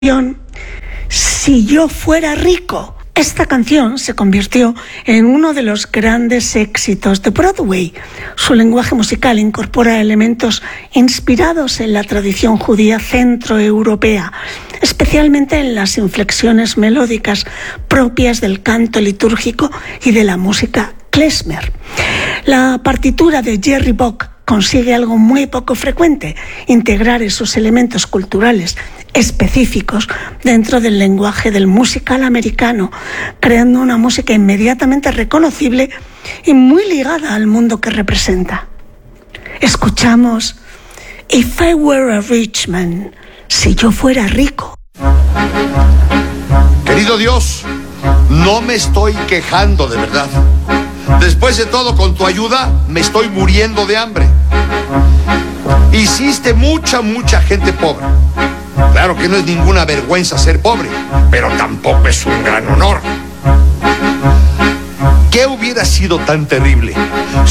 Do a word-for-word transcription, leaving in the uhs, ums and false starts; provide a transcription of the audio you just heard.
Si yo fuera rico. Esta canción se convirtió en uno de los grandes éxitos de Broadway. Su lenguaje musical incorpora elementos inspirados en la tradición judía centroeuropea, especialmente en las inflexiones melódicas propias del canto litúrgico y de la música klezmer. La partitura de Jerry Bock consigue algo muy poco frecuente: integrar esos elementos culturales específicos dentro del lenguaje del musical americano, creando una música inmediatamente reconocible y muy ligada al mundo que representa. Escuchamos If I Were a Rich Man, si yo fuera rico. Querido Dios, no me estoy quejando, de verdad. Después de todo, con tu ayuda, me estoy muriendo de hambre. Hiciste mucha, mucha gente pobre. Claro que no es ninguna vergüenza ser pobre, pero tampoco es un gran honor. ¿Qué hubiera sido tan terrible